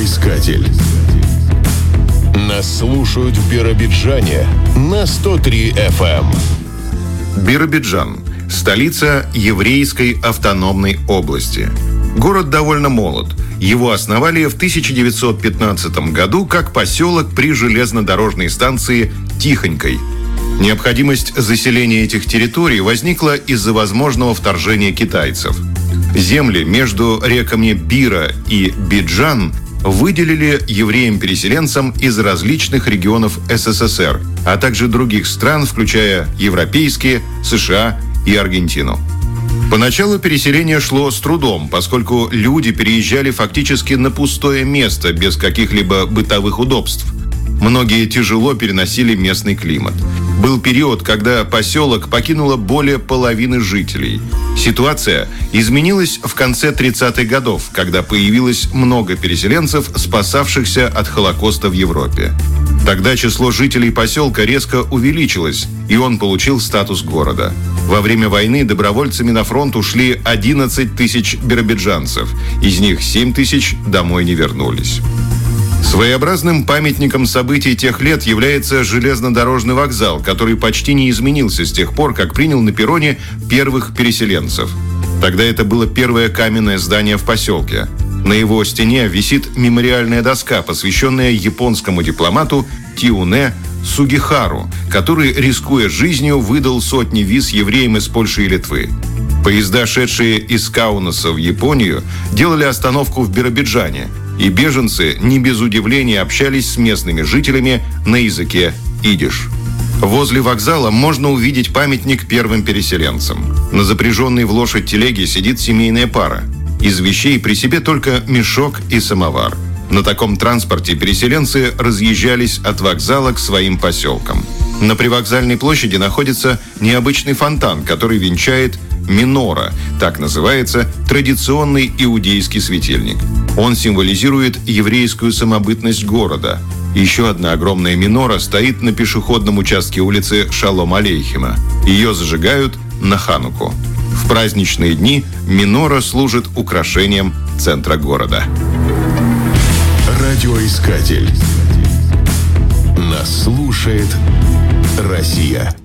Радиоискатель. Нас слушают в Биробиджане на 103 FM. Биробиджан – столица еврейской автономной области. Город довольно молод. Его основали в 1915 году как поселок при железнодорожной станции Тихонькой. Необходимость заселения этих территорий возникла из-за возможного вторжения китайцев. Земли между реками Бира и Биджан выделили евреям-переселенцам из различных регионов СССР, а также других стран, включая европейские, США и Аргентину. Поначалу переселение шло с трудом, поскольку люди переезжали фактически на пустое место, без каких-либо бытовых удобств. Многие тяжело переносили местный климат. Был период, когда поселок покинуло более половины жителей. Ситуация изменилась в конце 30-х годов, когда появилось много переселенцев, спасавшихся от Холокоста в Европе. Тогда число жителей поселка резко увеличилось, и он получил статус города. Во время войны добровольцами на фронт ушли 11 тысяч биробиджанцев. Из них 7 тысяч домой не вернулись. Своеобразным памятником событий тех лет является железнодорожный вокзал, который почти не изменился с тех пор, как принял на перроне первых переселенцев. Тогда это было первое каменное здание в поселке. На его стене висит мемориальная доска, посвященная японскому дипломату Тиуне Сугихару, который, рискуя жизнью, выдал сотни виз евреям из Польши и Литвы. Поезда, шедшие из Каунаса в Японию, делали остановку в Биробиджане, и беженцы не без удивления общались с местными жителями на языке идиш. Возле вокзала можно увидеть памятник первым переселенцам. На запряженной в лошадь телеге сидит семейная пара. Из вещей при себе только мешок и самовар. На таком транспорте переселенцы разъезжались от вокзала к своим поселкам. На привокзальной площади находится необычный фонтан, который венчает минора, так называется традиционный иудейский светильник. Он символизирует еврейскую самобытность города. Еще одна огромная минора стоит на пешеходном участке улицы Шалом-Алейхима. Ее зажигают на Хануку. В праздничные дни минора служит украшением центра города. Радиоискатель. Нас слушает Россия.